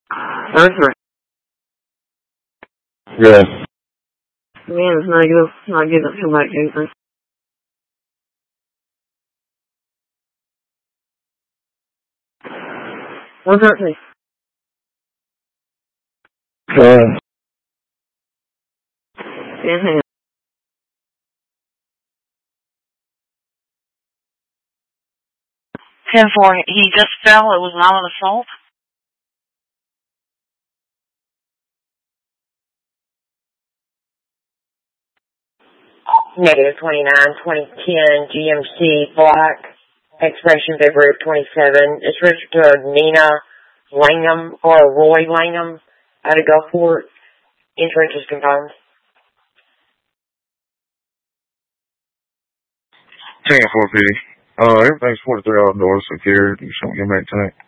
Arthur. Good. Man, it's not good. Not good to come back to. 113. Inhale. 10-4, he just fell. It was not an assault. Negative 29, 2010, GMC Black, expiration February of 27. It's registered to Nina Langham or Roy Langham out of Gulfport. Insurance is confirmed. 10-4 PD. Everything's 43 outdoors secured. You just don't get back tonight.